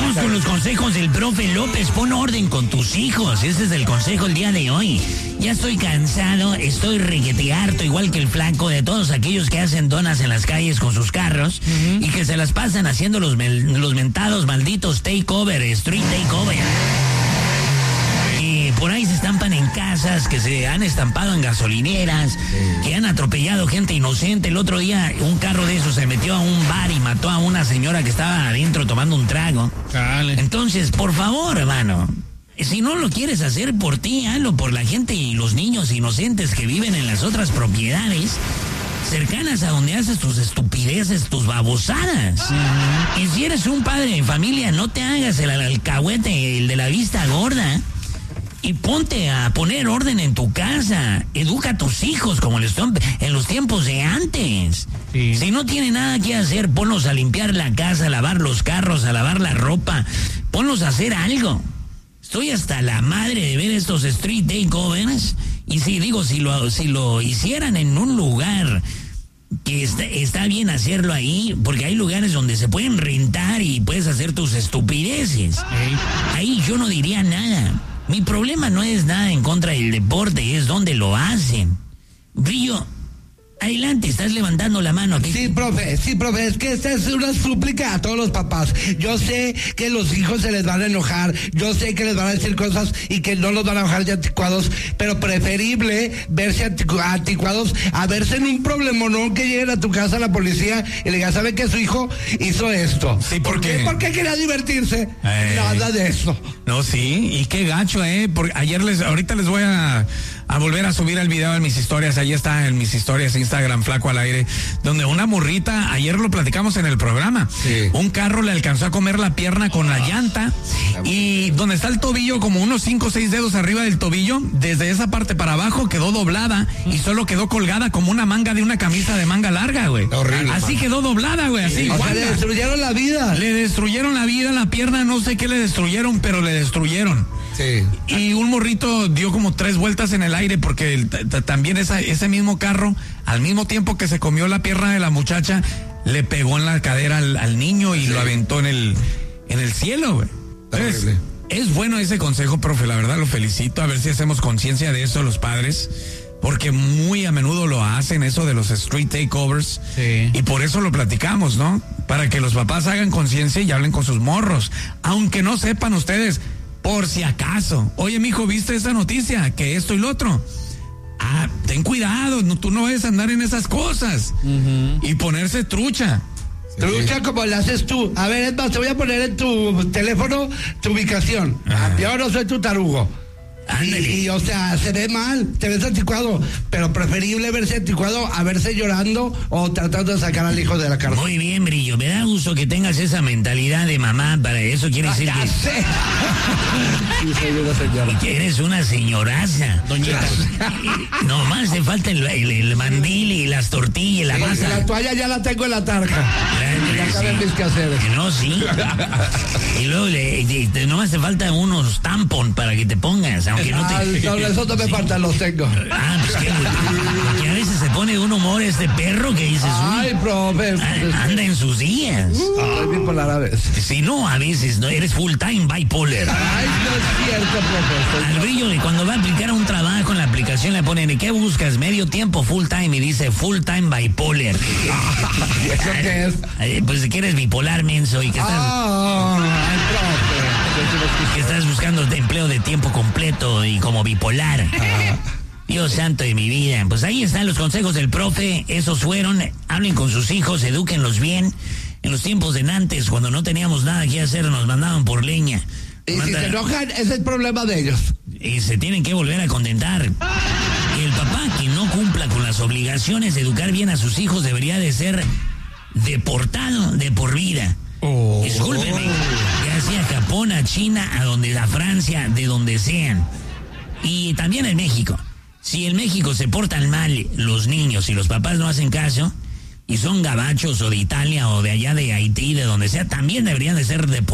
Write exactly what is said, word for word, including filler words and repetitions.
Vamos con los consejos del profe López. Pon orden con tus hijos. Ese es el consejo el día de hoy. Ya estoy cansado, estoy requete harto, igual que el flaco, de todos aquellos que hacen donas en las calles con sus carros uh-huh. y que se las pasan haciendo los, los mentados malditos takeover, street takeover. Y por ahí se estampan en casas, que se han estampado en gasolineras, sí. que han atropellado gente inocente. El otro día un carro de esos se metió a un bar y mató a una señora que estaba adentro tomando un trago. Dale. Entonces, por favor, hermano, si no lo quieres hacer por ti, hazlo por la gente y los niños inocentes que viven en las otras propiedades cercanas a donde haces tus estupideces, tus babosadas. Uh-huh. Y si eres un padre de familia, no te hagas el alcahuete, el de la vista gorda, y ponte a poner orden en tu casa. Educa a tus hijos como les son en los tiempos de antes. Sí. Si no tiene nada que hacer, ponlos a limpiar la casa, a lavar los carros, a lavar la ropa. Ponlos a hacer algo. Estoy hasta la madre de ver estos street takeovers. Y si digo, si lo, si lo hicieran en un lugar que está, está bien hacerlo ahí, porque hay lugares donde se pueden rentar y puedes hacer tus estupideces. Hey. Ahí yo no diría nada. Mi problema no es nada en contra del deporte, es donde lo hacen. Brillo, adelante, estás levantando la mano aquí. Sí, profe, sí, profe, es que esta es una súplica a todos los papás. Yo sé que los hijos se les van a enojar, yo sé que les van a decir cosas y que no los van a bajar de anticuados, pero preferible verse anticu- anticuados a verse en un problemonón que lleguen a tu casa la policía y le digan, ¿sabe que su hijo hizo esto? Sí, ¿por, ¿Por qué? qué? Porque quería divertirse. Eh, Nada de eso. No, sí, y qué gacho, eh, porque ayer les, ahorita les voy a, a volver a subir el video en mis historias, ahí está en mis historias, Instagram, Flaco al Aire, donde una morrita, ayer lo platicamos en el programa, sí. un carro le alcanzó a comer la pierna con la llanta, y donde está el tobillo, como unos cinco o seis dedos arriba del tobillo, desde esa parte para abajo quedó doblada, y solo quedó colgada como una manga de una camisa de manga larga, güey. Horrible. Así man. Quedó doblada, güey, así. O sea, le destruyeron la vida. Le destruyeron la vida, la pierna, no sé qué le destruyeron, pero le destruyeron. Sí. Y un morrito dio como tres vueltas en el aire porque el, t- t- también esa, ese mismo carro, al mismo tiempo que se comió la pierna de la muchacha, le pegó en la cadera al, al niño y sí. lo aventó en el, en el cielo, güey. Entonces, es bueno ese consejo, profe, la verdad lo felicito, a ver si hacemos conciencia de eso los padres, porque muy a menudo lo hacen, eso de los street takeovers, sí. y por eso lo platicamos, ¿no? Para que los papás hagan conciencia y hablen con sus morros, aunque no sepan ustedes, por si acaso. Oye, mijo, ¿viste esa noticia? Que esto y lo otro. Ah, ten cuidado, no, tú no debes andar en esas cosas. Uh-huh. Y ponerse trucha. Sí. Trucha como la haces tú. A ver, es más, te voy a poner en tu teléfono tu ubicación. Ah. Yo no soy tu tarugo. Y, y, o sea, se ve mal, te ves anticuado, pero preferible verse anticuado a verse llorando o tratando de sacar al hijo de la cárcel. Muy bien, Brillo, me da gusto que tengas esa mentalidad de mamá, para eso quiere decir ah, que... Sé. Sí, soy una señora. Y que eres una señoraza. Doñita. No más te falta el, el, el mandil y las tortillas y la sí, masa. La toalla ya la tengo en la tarja. Ya saben mis quehaceres. No, sí. Y luego le, te, nomás te falta unos tampon para que te pongas, aunque no te... Ah, no, eso no me sí. falta, los tengo. Ah, pues que, que a veces se pone de un humor este perro que dices... Ay, profe. Anda en sus días. Uh, Estoy bipolar a veces. Si no, a veces, no eres full time bipolar. Ay, no es cierto, profe. Al Brillo, de cuando va a aplicar un trabajo en la aplicación le ponen, ¿qué buscas? Medio tiempo, full time, y dice full time bipolar. ¿Y eso qué es? Pues que eres bipolar, menso, y que estás... Oh, ay, profe. Que estás buscando empleo de tiempo completo y como bipolar. Ah. Dios santo de mi vida. Pues ahí están los consejos del profe. Esos fueron. Hablen con sus hijos, edúquenlos bien. En los tiempos de antes, cuando no teníamos nada que hacer, nos mandaban por leña. Y Manda... si se enojan, es el problema de ellos. Y se tienen que volver a contentar. Y el papá que no cumpla con las obligaciones de educar bien a sus hijos debería de ser deportado de por vida. Oh. Discúlpeme, ya sea a Japón, a China, a donde, a Francia, de donde sean. Y también en México. Si en México se portan mal los niños y los papás no hacen caso, y son gabachos o de Italia o de allá de Haití, de donde sea, también deberían de ser deportados.